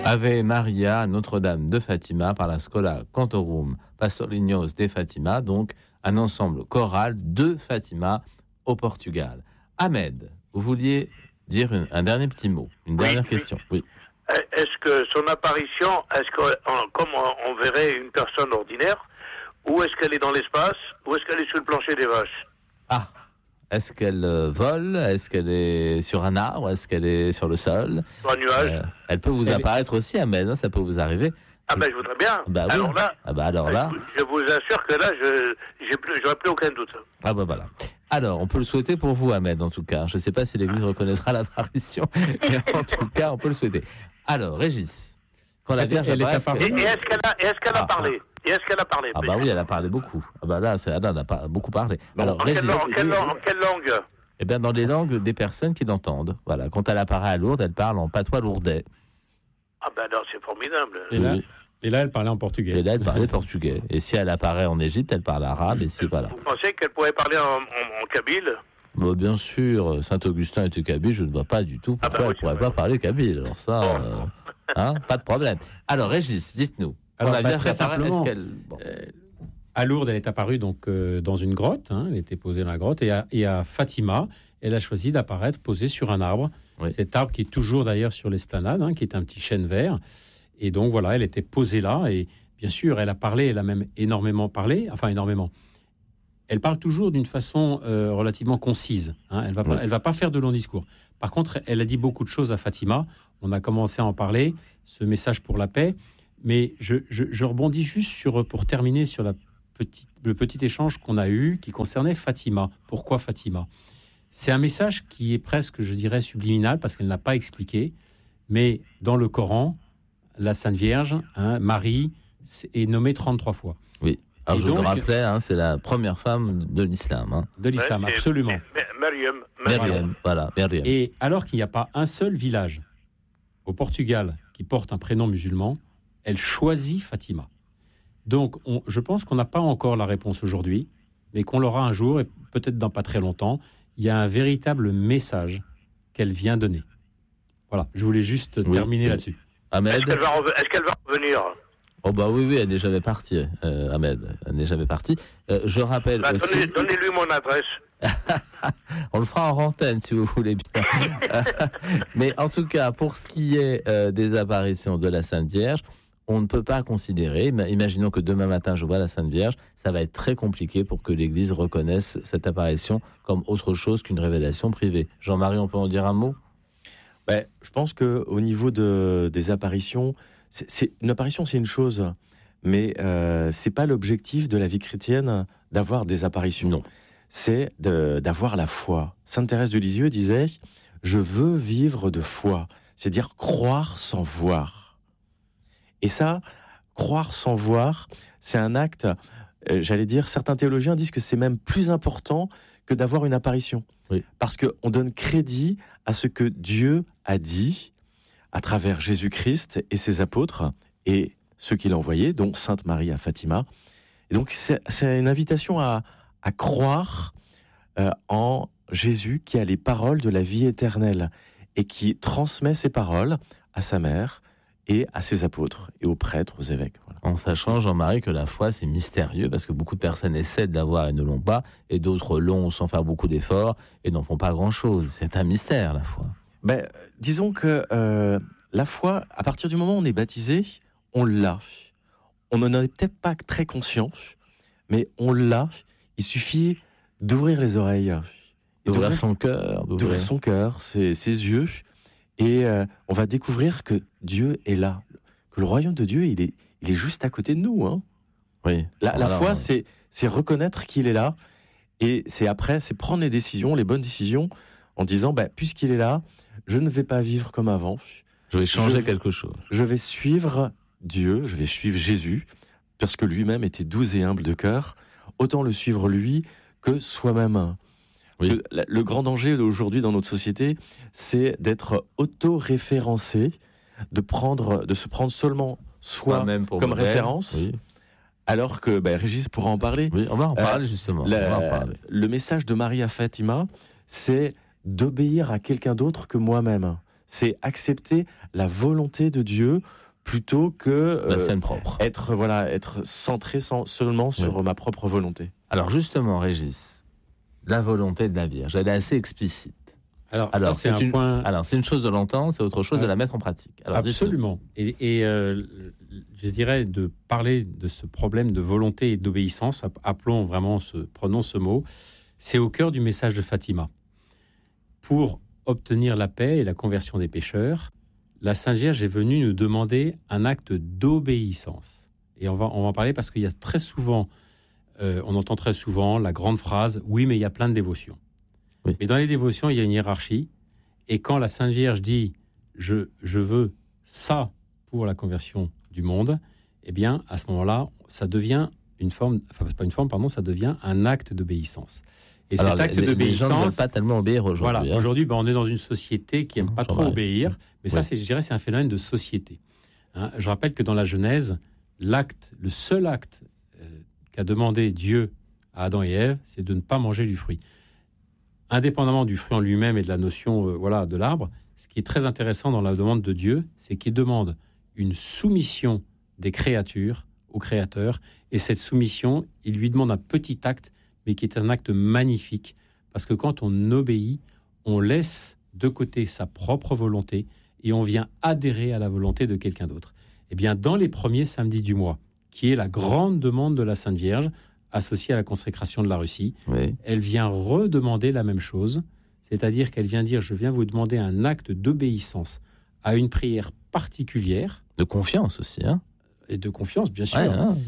Ave Maria, Notre-Dame de Fatima, par la Schola Cantorum Pastorinhos de Fatima, donc un ensemble choral de Fatima au Portugal. Ahmed, vous vouliez dire un dernier petit mot, une dernière question. Oui. Est-ce que son apparition, comme on verrait une personne ordinaire, ou est-ce qu'elle est dans l'espace, ou est-ce qu'elle est sur le plancher des vaches? Ah, est-ce qu'elle vole? Est-ce qu'elle est sur un arbre? Est-ce qu'elle est sur le sol? Sur un nuage? Elle peut vous apparaître aussi, Ahmed, hein, ça peut vous arriver. Ah ben je voudrais bien. Bah, oui. Alors là, je vous assure que là, j'aurais plus aucun doute. Ah bah voilà. Alors, on peut le souhaiter pour vous, Ahmed, en tout cas. Je ne sais pas si l'Église reconnaîtra l'apparition, mais en tout cas, on peut le souhaiter. Alors, Régis, quand la Vierge apparaît... Est-ce qu'elle a parlé? Et est-ce qu'elle a parlé? Ah bah oui, elle a parlé beaucoup. Ah bah là, elle a pas beaucoup parlé. Alors, en quelle langue? Eh bien, dans les langues des personnes qui l'entendent. Voilà. Quand elle apparaît à Lourdes, elle parle en patois lourdais. Ah ben non, c'est formidable. Et là, elle parlait en portugais. Et là, elle parlait portugais. Et si elle apparaît en Égypte, elle parle arabe. Et si, voilà. Vous pensez qu'elle pourrait parler en kabyle? Bon, bien sûr, Saint-Augustin était kabyle, je ne vois pas du tout pourquoi elle ne pourrait pas parler kabyle. Alors ça, pas de problème. Alors, Régis, dites-nous. Alors, très simplement, à Lourdes, elle est apparue donc, dans une grotte. Elle était posée dans la grotte. Et à Fatima, elle a choisi d'apparaître posée sur un arbre. Oui. Cet arbre qui est toujours d'ailleurs sur l'esplanade, qui est un petit chêne vert. Et donc voilà, elle était posée là. Et bien sûr, elle a parlé, elle a même énormément parlé. Enfin, énormément. Elle parle toujours d'une façon relativement concise. Elle va pas faire de longs discours. Par contre, elle a dit beaucoup de choses à Fatima. On a commencé à en parler, ce message pour la paix. Mais je rebondis juste pour terminer sur le petit échange qu'on a eu qui concernait Fatima. Pourquoi Fatima ? C'est un message qui est presque, je dirais, subliminal parce qu'elle n'a pas expliqué. Mais dans le Coran, la Sainte Vierge, Marie, est nommée 33 fois. Oui. Alors je vous le rappelais, c'est la première femme de l'islam. De l'islam, absolument. Maryam. Voilà, Maryam. Et alors qu'il n'y a pas un seul village au Portugal qui porte un prénom musulman, elle choisit Fatima. Donc, je pense qu'on n'a pas encore la réponse aujourd'hui, mais qu'on l'aura un jour, et peut-être dans pas très longtemps. Il y a un véritable message qu'elle vient donner. Voilà, je voulais juste terminer là-dessus. Ahmed, est-ce qu'elle va revenir? Oh bah oui, elle n'est jamais partie, Ahmed. Elle n'est jamais partie. Je rappelle aussi... Donnez-lui mon adresse. On le fera en antenne, si vous voulez bien. Mais en tout cas, pour ce qui est des apparitions de la Sainte Vierge, on ne peut pas considérer, imaginons que demain matin je vois la Sainte Vierge, ça va être très compliqué pour que l'Église reconnaisse cette apparition comme autre chose qu'une révélation privée. Jean-Marie, on peut en dire un mot ? Je pense qu'au niveau des apparitions, une apparition c'est une chose, mais c'est pas l'objectif de la vie chrétienne d'avoir des apparitions. Non. C'est d'avoir la foi. Sainte Thérèse de Lisieux disait « Je veux vivre de foi », c'est-à-dire croire sans voir. Et ça, croire sans voir, c'est un acte, j'allais dire, certains théologiens disent que c'est même plus important que d'avoir une apparition. Oui. Parce qu'on donne crédit à ce que Dieu a dit à travers Jésus-Christ et ses apôtres et ceux qu'il a envoyés, dont Sainte Marie à Fatima. Et donc c'est une invitation à croire en Jésus qui a les paroles de la vie éternelle et qui transmet ces paroles à sa mère et à ses apôtres et aux prêtres, aux évêques. Voilà. En sachant, Jean-Marie, que la foi, c'est mystérieux, parce que beaucoup de personnes essaient de l'avoir et ne l'ont pas, et d'autres l'ont sans faire beaucoup d'efforts et n'en font pas grand-chose. C'est un mystère, la foi. Disons que la foi, à partir du moment où on est baptisé, on l'a. On n'en est peut-être pas très conscient, mais on l'a. Il suffit d'ouvrir les oreilles. D'ouvrir son cœur. D'ouvrir son cœur, ses yeux. Et on va découvrir que Dieu est là. Que le royaume de Dieu, il est juste à côté de nous. Oui. La foi, c'est reconnaître qu'il est là. Et c'est prendre les décisions, les bonnes décisions, en disant, puisqu'il est là, je ne vais pas vivre comme avant. Je vais changer quelque chose. Je vais suivre Dieu, je vais suivre Jésus, parce que lui-même était doux et humble de cœur. Autant le suivre lui que soi-même. Oui. Le grand danger aujourd'hui dans notre société, c'est d'être auto-référencé, de se prendre seulement soi comme modèle, référence, oui. Alors que Régis pourra en parler. Oui, on va en parler justement. Le message de Marie à Fatima, c'est d'obéir à quelqu'un d'autre que moi-même. c'est accepter la volonté de Dieu plutôt que la sienne propre. Être centré seulement sur ma propre volonté. Alors justement, Régis, la volonté de la Vierge, elle est assez explicite. Alors ça, c'est un point. Alors c'est une chose de l'entendre, c'est autre chose de la mettre en pratique. Alors, absolument. Et je dirais de parler de ce problème de volonté et d'obéissance. Prenons ce mot. C'est au cœur du message de Fatima. Pour obtenir la paix et la conversion des pécheurs, la Sainte Vierge est venue nous demander un acte d'obéissance. Et on va en parler parce qu'il y a très souvent, on entend très souvent la grande phrase « Oui, mais il y a plein de dévotions ». Oui. Mais dans les dévotions, il y a une hiérarchie. Et quand la Sainte Vierge dit « je veux ça pour la conversion du monde », eh bien, à ce moment-là, ça devient ça devient un acte d'obéissance. Et alors, cet acte d'obéissance... Les gens ne veulent pas tellement obéir aujourd'hui. Voilà, aujourd'hui, on est dans une société qui n'aime pas trop obéir. Mais ça, je dirais, c'est un phénomène de société. Je rappelle que dans la Genèse, le seul acte qu'a demandé Dieu à Adam et Ève, c'est de ne pas manger du fruit. Indépendamment du fruit en lui-même et de la notion de l'arbre, ce qui est très intéressant dans la demande de Dieu, c'est qu'il demande une soumission des créatures au Créateur. Et cette soumission, il lui demande un petit acte, mais qui est un acte magnifique. Parce que quand on obéit, on laisse de côté sa propre volonté et on vient adhérer à la volonté de quelqu'un d'autre. Eh bien, dans les premiers samedis du mois, qui est la grande demande de la Sainte Vierge, associée à la consécration de la Russie, elle vient redemander la même chose, c'est-à-dire qu'elle vient dire « Je viens vous demander un acte d'obéissance à une prière particulière. » De confiance aussi, hein. Et de confiance, bien sûr.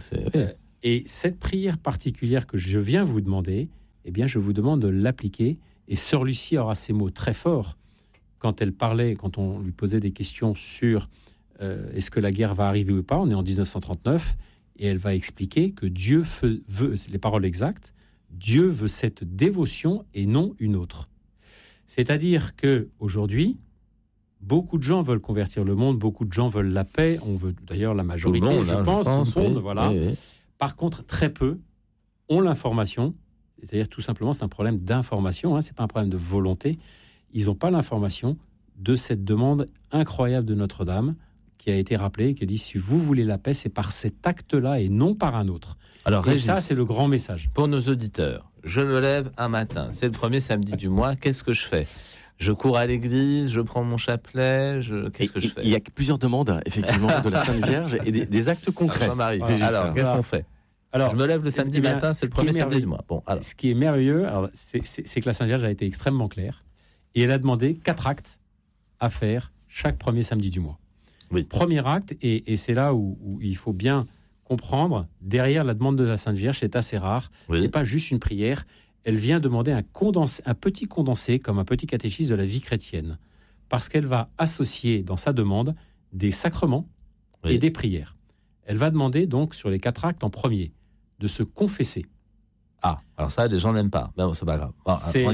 Et cette prière particulière que je viens vous demander, eh bien, je vous demande de l'appliquer. Et Sœur Lucie aura ces mots très forts quand on lui posait des questions sur est-ce que la guerre va arriver ou pas. On est en 1939. Et elle va expliquer que Dieu veut, les paroles exactes, Dieu veut cette dévotion et non une autre. C'est-à-dire qu'aujourd'hui, beaucoup de gens veulent convertir le monde, beaucoup de gens veulent la paix, on veut d'ailleurs la majorité, je pense, tout le monde, voilà. Oui. Par contre, très peu ont l'information, c'est-à-dire tout simplement, c'est un problème d'information, c'est pas un problème de volonté. Ils n'ont pas l'information de cette demande incroyable de Notre-Dame, qui a été rappelé, qui dit si vous voulez la paix, c'est par cet acte-là et non par un autre. Alors, Régis, ça, c'est le grand message. Pour nos auditeurs, je me lève un matin, c'est le premier samedi du mois, qu'est-ce que je fais ? Je cours à l'église, je prends mon chapelet, qu'est-ce que je fais ? Il y a plusieurs demandes, effectivement, de la Sainte Vierge et des actes concrets. Alors, qu'est-ce qu'on fait ? Alors, je me lève le samedi matin, c'est le premier samedi du mois. Bon, ce qui est merveilleux, c'est que la Sainte Vierge a été extrêmement claire et elle a demandé 4 actes à faire chaque premier samedi du mois. Oui. Premier acte, et c'est là où il faut bien comprendre, derrière la demande de la Sainte Vierge, c'est assez rare, c'est pas juste une prière, elle vient demander un petit condensé, comme un petit catéchisme de la vie chrétienne, parce qu'elle va associer dans sa demande des sacrements et des prières. Elle va demander donc, sur les 4 actes, en premier, de se confesser. Ah, alors ça, les gens n'aiment pas. Ben bon, c'est pas grave. On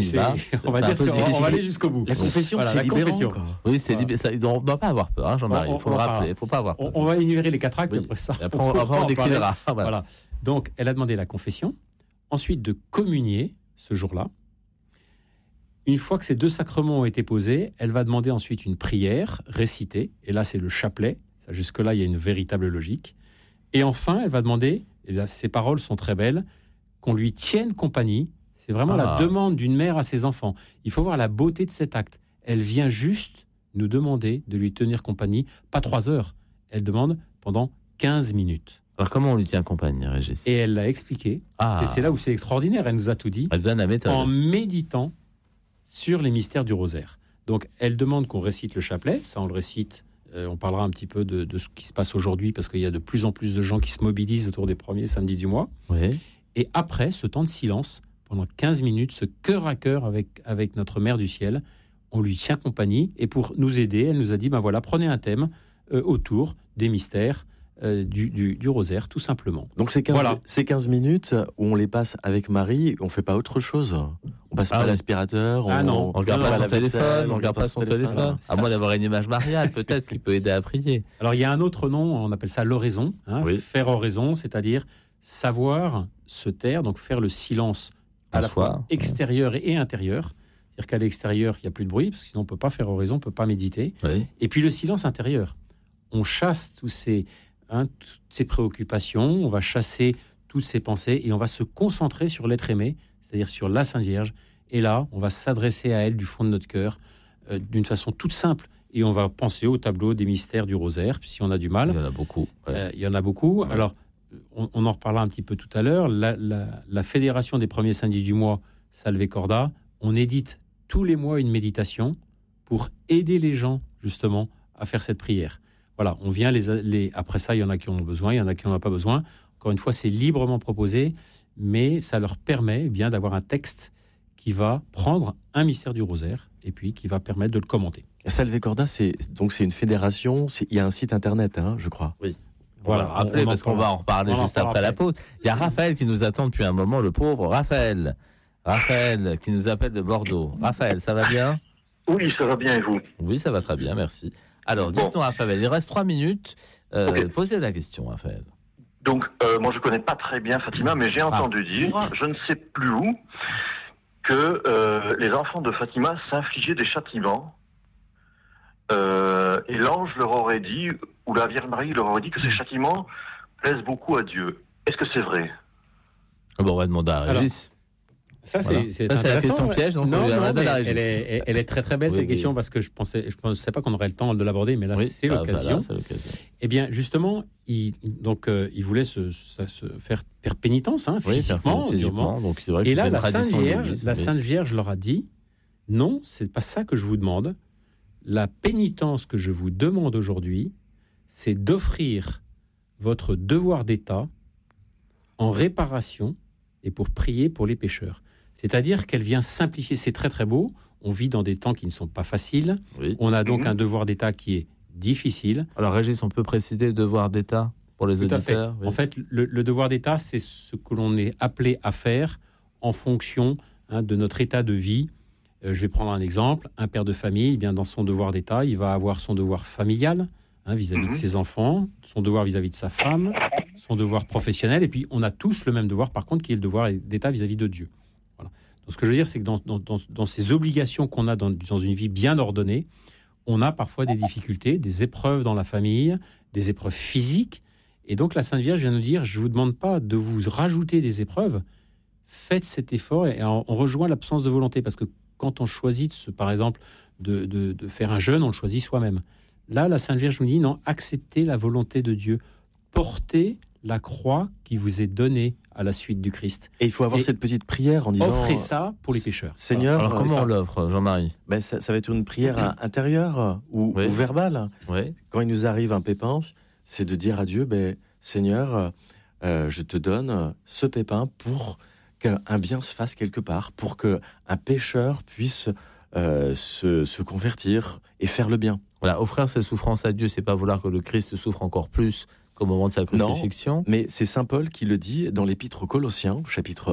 va aller jusqu'au bout. La confession, c'est libérant. Oui, c'est on ne doit pas avoir peur, Jean-Marie. Il faut le rappeler. Il ne faut pas avoir peur. On va énumérer les 4 actes, après ça. Après, on décrira. Voilà. Donc, elle a demandé la confession, ensuite de communier ce jour-là. Une fois que ces 2 sacrements ont été posés, elle va demander ensuite une prière récitée. Et là, c'est le chapelet. Jusque-là, il y a une véritable logique. Et enfin, elle va demander, et là, ces paroles sont très belles, qu'on lui tienne compagnie. C'est vraiment la demande d'une mère à ses enfants. Il faut voir la beauté de cet acte. Elle vient juste nous demander de lui tenir compagnie, pas 3 heures. Elle demande pendant 15 minutes. Alors comment on lui tient compagnie, Régis ? Et elle l'a expliqué. C'est là où c'est extraordinaire. Elle nous a tout dit. Elle donne la méthode. En méditant sur les mystères du rosaire. Donc elle demande qu'on récite le chapelet. Ça, on le récite. On parlera un petit peu de ce qui se passe aujourd'hui parce qu'il y a de plus en plus de gens qui se mobilisent autour des premiers samedis du mois. Oui. Et après, ce temps de silence, pendant 15 minutes, ce cœur à cœur avec notre Mère du Ciel, on lui tient compagnie. Et pour nous aider, elle nous a dit, voilà, prenez un thème autour des mystères du rosaire, tout simplement. Donc ces 15 minutes où on les passe avec Marie, on ne fait pas autre chose. On passe pas l'aspirateur, on regarde pas son téléphone, on regarde pas son téléphone. À moins d'avoir une image mariale, peut-être, ce qui peut aider à prier. Alors il y a un autre nom, on appelle ça l'oraison, faire oraison, c'est-à-dire savoir se taire, donc faire le silence à la fois extérieur et intérieur, C'est-à-dire qu'à l'extérieur, il n'y a plus de bruit, parce que sinon on ne peut pas faire oraison, on ne peut pas méditer. Oui. Et puis le silence intérieur. On chasse toutes ces préoccupations, on va chasser toutes ces pensées et on va se concentrer sur l'être aimé, c'est-à-dire sur la Sainte Vierge. Et là, on va s'adresser à elle du fond de notre cœur, d'une façon toute simple. Et on va penser au tableau des mystères du rosaire, si on a du mal. Il y en a beaucoup. Il y en a beaucoup. Ouais. Alors, on en reparlera un petit peu tout à l'heure. La Fédération des premiers samedis du mois, Salve Corda, on édite tous les mois une méditation pour aider les gens, justement, à faire cette prière. Voilà, on vient après ça, il y en a qui en ont besoin, il y en a qui n'en ont pas besoin. Encore une fois, c'est librement proposé, mais ça leur permet bien d'avoir un texte qui va prendre un mystère du rosaire et puis qui va permettre de le commenter. Salve Corda, c'est une fédération, il y a un site internet, je crois. Oui. Voilà, rappelez, parce qu'on va en reparler juste après la pause. Il y a Raphaël qui nous attend depuis un moment, le pauvre Raphaël. Raphaël qui nous appelle de Bordeaux. Raphaël, ça va bien ? Oui, ça va bien et vous ? Oui, ça va très bien, merci. Alors, dites-nous, Raphaël, il reste 3 minutes. Posez la question, Raphaël. Donc, moi, je ne connais pas très bien Fatima, mais j'ai entendu dire, je ne sais plus où, que les enfants de Fatima s'infligeaient des châtiments. Et l'ange leur aurait dit, ou la Vierge Marie leur aurait dit que ces châtiments plaisent beaucoup à Dieu. Est-ce que c'est vrai ? Bon, on va demander à Régis. Ça, c'est la question piège. Donc non, elle est très très belle, cette question, parce que je pensais pas qu'on aurait le temps de l'aborder, mais là, c'est l'occasion. Voilà, c'est l'occasion. Eh bien, justement, il voulait se faire pénitence, physiquement. Donc, c'est vrai que et là, la Sainte Vierge leur a dit, non, c'est pas ça que je vous demande. La pénitence que je vous demande aujourd'hui, c'est d'offrir votre devoir d'État en réparation et pour prier pour les pécheurs. C'est-à-dire qu'elle vient simplifier. C'est très très beau. On vit dans des temps qui ne sont pas faciles. Oui. On a donc un devoir d'État qui est difficile. Alors Régis, on peut préciser le devoir d'État pour les auditeurs ? Oui. En fait, le devoir d'État, c'est ce que l'on est appelé à faire en fonction de notre état de vie. Je vais prendre un exemple. Un père de famille, bien dans son devoir d'État, il va avoir son devoir familial vis-à-vis de ses enfants, son devoir vis-à-vis de sa femme, son devoir professionnel, et puis on a tous le même devoir, par contre, qui est le devoir d'État vis-à-vis de Dieu. Voilà. Donc, ce que je veux dire, c'est que dans ces obligations qu'on a dans une vie bien ordonnée, on a parfois des difficultés, des épreuves dans la famille, des épreuves physiques, et donc la Sainte Vierge vient nous dire, je ne vous demande pas de vous rajouter des épreuves, faites cet effort, et on rejoint l'absence de volonté, parce que quand on choisit, par exemple, de faire un jeûne, on le choisit soi-même. Là, la Sainte Vierge nous dit, non, acceptez la volonté de Dieu. Portez la croix qui vous est donnée à la suite du Christ. Et il faut avoir cette petite prière en disant... Offrez ça pour les pécheurs. Seigneur... Alors, comment on l'offre, Jean-Marie ? Ça va être une prière intérieure ou verbale. Oui. Quand il nous arrive un pépin, c'est de dire à Dieu, Seigneur, je te donne ce pépin pour qu'un bien se fasse quelque part, pour qu'un pécheur puisse se convertir et faire le bien. Voilà, offrir ses souffrances à Dieu, c'est pas vouloir que le Christ souffre encore plus qu'au moment de sa crucifixion. Non, mais c'est saint Paul qui le dit dans l'épître aux Colossiens, chapitre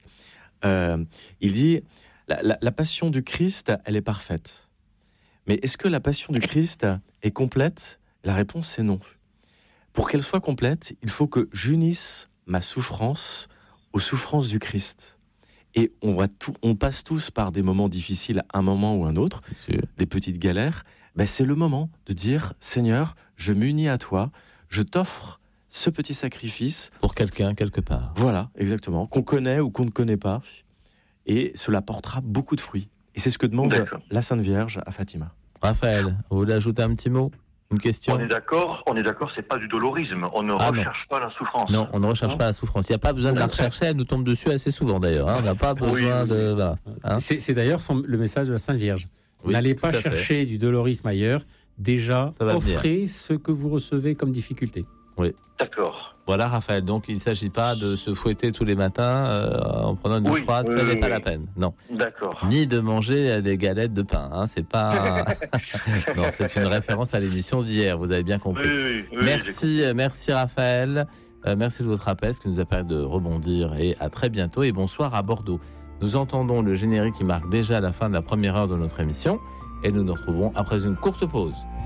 1. Il dit, la passion du Christ, elle est parfaite. Mais est-ce que la passion du Christ est complète ? La réponse, c'est non. Pour qu'elle soit complète, il faut que j'unisse ma souffrance aux souffrances du Christ. Et on passe tous par des moments difficiles, un moment ou un autre, des petites galères. C'est le moment de dire, Seigneur, je m'unis à toi, je t'offre ce petit sacrifice. Pour quelqu'un, quelque part. Voilà, exactement, qu'on connaît ou qu'on ne connaît pas. Et cela portera beaucoup de fruits. Et c'est ce que demande la Sainte Vierge à Fatima. Raphaël, vous voulez ajouter un petit mot ? Une question ? On est d'accord, c'est pas du dolorisme. On ne recherche pas la souffrance. Non, on ne recherche pas la souffrance. Il n'y a pas besoin de la rechercher, elle nous tombe dessus assez souvent d'ailleurs. On n'a pas besoin de... Voilà. C'est d'ailleurs le message de la Sainte Vierge. N'allez pas chercher du dolorisme ailleurs. Déjà, offrez ce que vous recevez comme difficulté. Oui. D'accord. Voilà, Raphaël. Donc, il ne s'agit pas de se fouetter tous les matins en prenant une douche froide. Ça n'est pas la peine. Non. D'accord. Ni de manger des galettes de pain. C'est pas. Non, c'est une référence à l'émission d'hier. Vous avez bien compris. Merci, Raphaël. Merci de votre appel, ce qui nous a permis de rebondir. Et à très bientôt. Et bonsoir à Bordeaux. Nous entendons le générique qui marque déjà la fin de la première heure de notre émission. Et nous nous retrouvons après une courte pause.